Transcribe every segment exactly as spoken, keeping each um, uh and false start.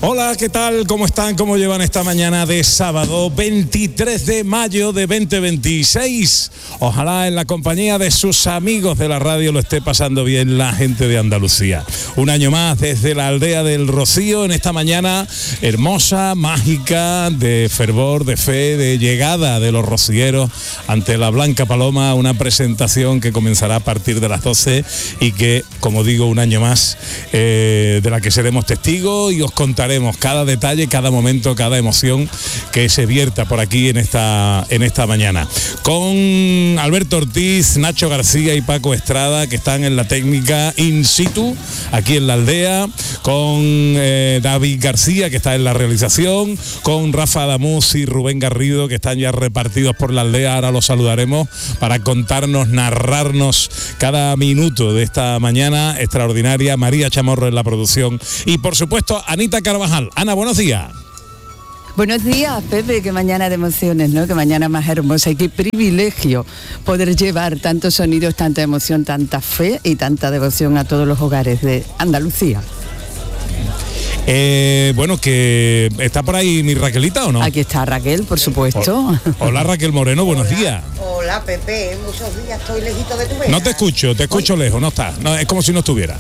Hola, ¿qué tal? ¿Cómo están? ¿Cómo llevan esta mañana de sábado veintitrés de mayo de veinte veintiséis? Ojalá en la compañía de sus amigos de la radio lo esté pasando bien la gente de Andalucía. Un año más desde la aldea del Rocío en esta mañana hermosa, mágica, de fervor, de fe, de llegada de los rocieros ante la Blanca Paloma, una presentación que comenzará a partir de las doce y que, como digo, un año más eh, de la que seremos testigos y os contaremos cada detalle, cada momento, cada emoción que se vierta por aquí en esta, en esta mañana. Con Alberto Ortiz, Nacho García y Paco Estrada, que están en la técnica in situ, aquí en la aldea, con eh, David García, que está en la realización, con Rafa Adamuz y Rubén Garrido, que están ya repartidos por la aldea. Ahora los saludaremos para contarnos, narrarnos cada minuto de esta mañana extraordinaria. María Chamorro en la producción y, por supuesto, Anita Carvajal. Ana, buenos días. Buenos días, Pepe, qué mañana de emociones, ¿no? Qué mañana más hermosa y qué privilegio poder llevar tantos sonidos, tanta emoción, tanta fe y tanta devoción a todos los hogares de Andalucía. Eh, bueno, que ¿está por ahí mi Raquelita o no? Aquí está Raquel, por supuesto. Hola, Raquel Moreno, buenos Hola. días. Hola, Pepe, muchos días estoy lejito de tu vera. No te escucho, te escucho Hoy. lejos, no está. No, es como si no estuviera.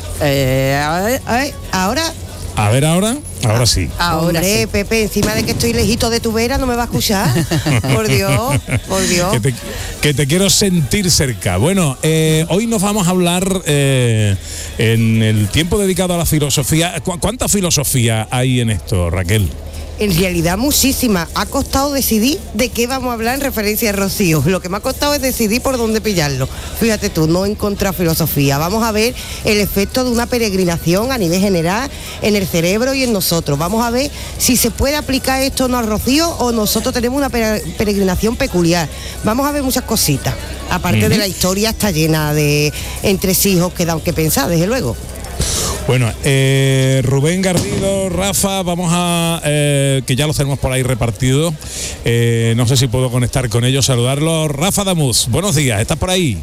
Eh, a ver, a ver, ahora... A ver ahora, ahora sí. Ahora Hombre, sí. Pepe, encima de que estoy lejito de tu vera, ¿no me va a escuchar? Por Dios, por Dios. Que te, que te quiero sentir cerca. Bueno, eh, hoy nos vamos a hablar eh, en el tiempo dedicado a la filosofía. ¿Cu- ¿Cuánta filosofía hay en esto, Raquel? En realidad muchísima. Ha costado decidir de qué vamos a hablar en referencia a Rocío. Lo que me ha costado es decidir por dónde pillarlo. Fíjate tú, no he encontrado filosofía. Vamos a ver el efecto de una peregrinación a nivel general en el cerebro y en nosotros. Vamos a ver si se puede aplicar esto no al Rocío o nosotros tenemos una peregrinación peculiar. Vamos a ver muchas cositas. Aparte uh-huh. de la historia, está llena de entresijos que dan que pensar, desde luego. Bueno, eh, Rubén Garrido, Rafa, vamos a, eh, que ya los tenemos por ahí repartidos, eh, no sé si puedo conectar con ellos, saludarlos. Rafa Adamuz, buenos días, ¿estás por ahí?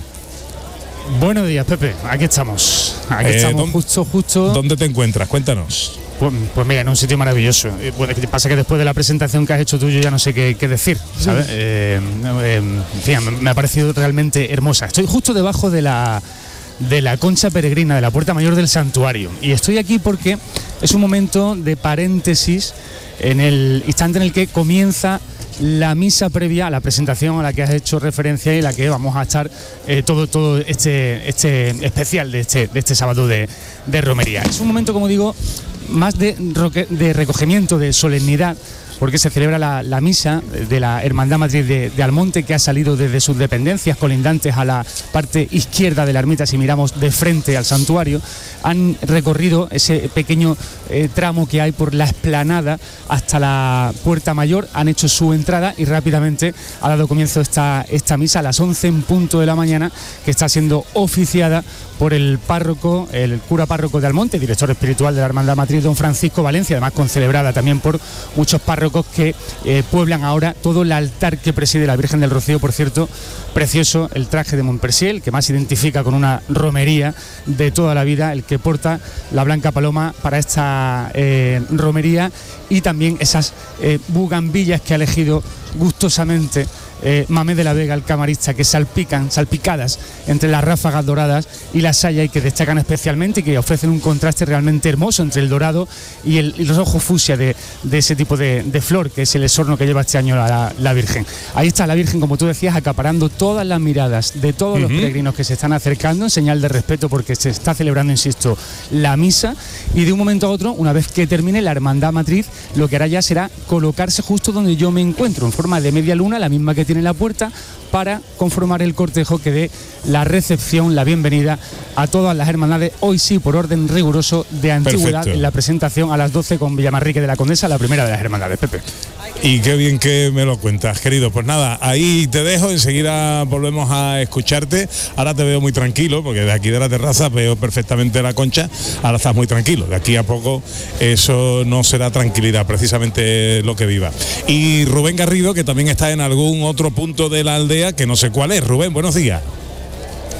Buenos días, Pepe, aquí estamos, aquí eh, estamos justo, justo. ¿Dónde te encuentras? Cuéntanos. Pues, pues mira, en un sitio maravilloso. Bueno, ¿qué pasa? Que después de la presentación que has hecho tú, yo ya no sé qué, qué decir, ¿sabes? Sí. Eh, eh, en fin, me ha parecido realmente hermosa. Estoy justo debajo de la... de la concha peregrina de la Puerta Mayor del Santuario y estoy aquí porque es un momento de paréntesis en el instante en el que comienza la misa previa a la presentación a la que has hecho referencia y la que vamos a estar eh, todo todo este este especial de este de este sábado de, de romería. Es un momento, como digo, más de, roque, de recogimiento, de solemnidad, porque se celebra la, la misa de la Hermandad Matriz de, de Almonte, que ha salido desde sus dependencias colindantes a la parte izquierda de la ermita. Si miramos de frente al santuario, han recorrido ese pequeño eh, tramo que hay por la explanada hasta la Puerta Mayor, han hecho su entrada y rápidamente ha dado comienzo esta, esta misa a las once en punto de la mañana, que está siendo oficiada por el párroco, el cura párroco de Almonte, director espiritual de la Hermandad Matriz, don Francisco Valencia, además concelebrada también por muchos párrocos que eh, pueblan ahora todo el altar que preside la Virgen del Rocío. Por cierto, precioso el traje de Montperciel, que más identifica con una romería de toda la vida, el que porta la Blanca Paloma para esta eh, romería, y también esas eh, bugambillas que ha elegido gustosamente Eh, Mamé de la Vega, el camarista, que salpican, salpicadas entre las ráfagas doradas y la saya, y que destacan especialmente y que ofrecen un contraste realmente hermoso entre el dorado y, el, y los ojos fucsia de, de ese tipo de, de flor, que es el esorno que lleva este año la, la Virgen. Ahí está la Virgen, como tú decías, acaparando todas las miradas de todos uh-huh. los peregrinos que se están acercando en señal de respeto, porque se está celebrando, insisto, la misa, y de un momento a otro, una vez que termine la Hermandad Matriz, lo que hará ya será colocarse justo donde yo me encuentro, en forma de media luna, la misma que tiene la puerta, para conformar el cortejo que dé la recepción, la bienvenida a todas las hermandades, hoy sí por orden riguroso de antigüedad. Perfecto. En la presentación a las doce con Villamarrique de la Condesa, la primera de las hermandades, Pepe. Y qué bien que me lo cuentas, querido. Pues nada, ahí te dejo, enseguida volvemos a escucharte. Ahora te veo muy tranquilo, porque de aquí de la terraza veo perfectamente la concha, ahora estás muy tranquilo. De aquí a poco eso no será tranquilidad, precisamente lo que viva. Y Rubén Garrido, que también está en algún otro punto de la aldea, que no sé cuál es. Rubén, buenos días.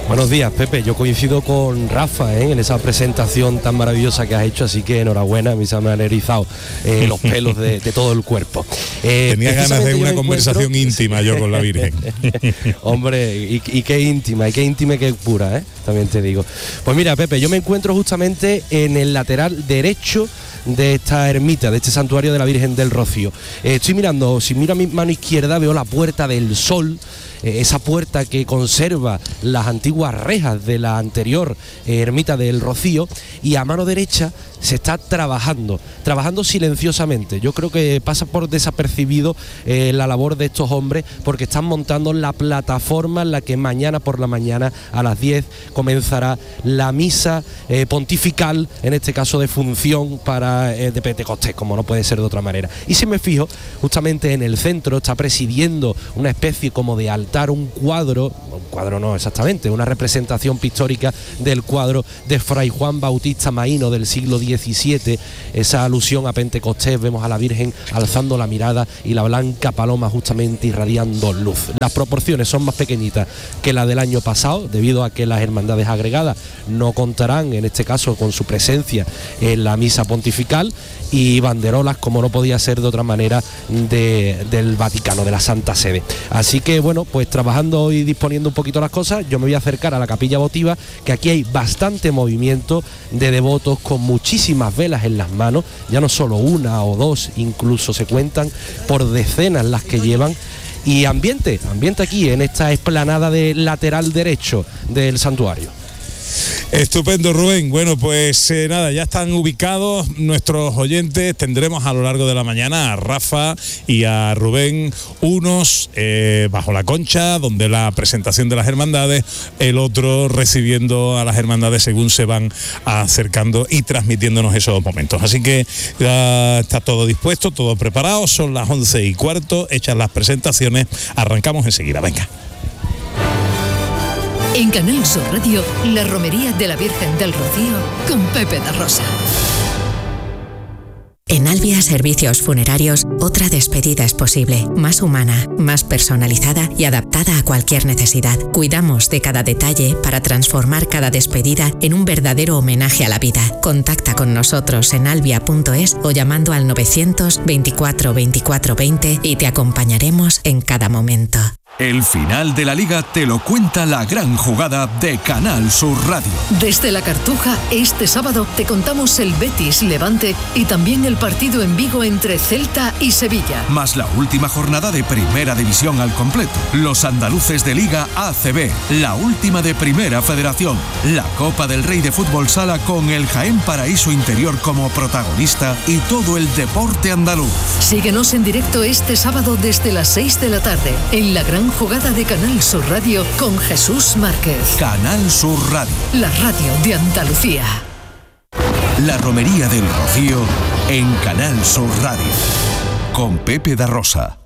Buenos días, Pepe. Yo coincido con Rafa ¿eh? en esa presentación tan maravillosa que has hecho, así que enhorabuena, a mí se me han erizado eh, los pelos de, de todo el cuerpo. Eh, Tenía ganas de una conversación encuentro... íntima yo con la Virgen. Hombre, y, y qué íntima, y qué íntima y qué pura, ¿eh? También te digo. Pues mira, Pepe, yo me encuentro justamente en el lateral derecho de esta ermita, de este santuario de la Virgen del Rocío. Eh, estoy mirando, si miro a mi mano izquierda veo la Puerta del Sol, eh, esa puerta que conserva las antiguas rejas de la anterior eh, ermita del Rocío, y a mano derecha se está trabajando, trabajando silenciosamente. Yo creo que pasa por desapercibido eh, la labor de estos hombres, porque están montando la plataforma en la que mañana por la mañana a las diez comenzará la misa eh, pontifical, en este caso de función para eh, de Pentecostés, como no puede ser de otra manera. Y si me fijo, justamente en el centro está presidiendo una especie como de altar, un cuadro, un cuadro no exactamente, una representación pictórica del cuadro de Fray Juan Bautista Maíno del siglo diecisiete, esa alusión a Pentecostés. Vemos a la Virgen alzando la mirada y la blanca paloma justamente irradiando luz. Las proporciones son más pequeñitas que la del año pasado, debido a que las hermandades agregadas no contarán en este caso con su presencia en la misa pontifical, y banderolas, como no podía ser de otra manera, de, del Vaticano, de la Santa Sede. Así que bueno, pues trabajando y disponiendo un poquito las cosas, yo me voy a acercar a la capilla votiva, que aquí hay bastante movimiento de devotos con muchísimas velas en las manos, ya no solo una o dos, incluso se cuentan por decenas las que llevan, y ambiente, ambiente aquí en esta explanada de lateral derecho del santuario. Estupendo, Rubén. Bueno, pues eh, nada, ya están ubicados nuestros oyentes. Tendremos a lo largo de la mañana a Rafa y a Rubén, unos eh, bajo la concha, donde la presentación de las hermandades, el otro recibiendo a las hermandades según se van acercando y transmitiéndonos esos momentos. Así que ya está todo dispuesto, todo preparado. Son las once y cuarto, hechas las presentaciones, arrancamos enseguida. Venga. En Canal Sur Radio, la romería de la Virgen del Rocío con Pepe da Rosa. En Albia Servicios Funerarios, otra despedida es posible, más humana, más personalizada y adaptada a cualquier necesidad. Cuidamos de cada detalle para transformar cada despedida en un verdadero homenaje a la vida. Contacta con nosotros en albia punto es o llamando al novecientos veinticuatro veinticuatro veinte y te acompañaremos en cada momento. El final de la Liga te lo cuenta la gran jugada de Canal Sur Radio. Desde la Cartuja, este sábado te contamos el Betis Levante y también el partido en Vigo entre Celta y Sevilla. Más la última jornada de Primera División al completo. Los andaluces de Liga A C B, la última de Primera Federación. La Copa del Rey de Fútbol Sala con el Jaén Paraíso Interior como protagonista y todo el deporte andaluz. Síguenos en directo este sábado desde las seis de la tarde en la gran jugada de Canal Sur Radio con Jesús Márquez. Canal Sur Radio, la radio de Andalucía. La romería del Rocío en Canal Sur Radio con Pepe da Rosa.